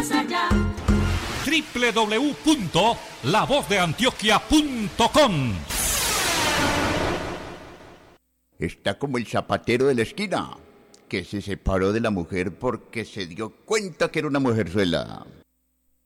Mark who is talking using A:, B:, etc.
A: más allá.
B: www.lavozdeantioquia.com.
C: Está como el zapatero de la esquina, que se separó de la mujer porque se dio cuenta que era una mujerzuela.